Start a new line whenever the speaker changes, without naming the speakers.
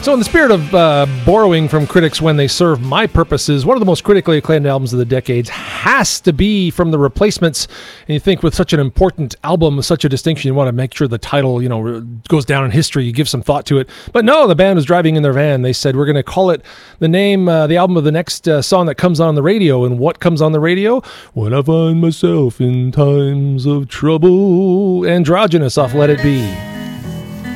So in the spirit of borrowing from critics when they serve my purposes, one of the most critically acclaimed albums of the decades has to be from The Replacements. And you think with such an important album, with such a distinction, you want to make sure the title, goes down in history. You give some thought to it. But no, the band was driving in their van. They said, we're going to call it the name, the album of the next song that comes on the radio. And what comes on the radio? When I find myself in times of trouble. Androgynous off Let It Be.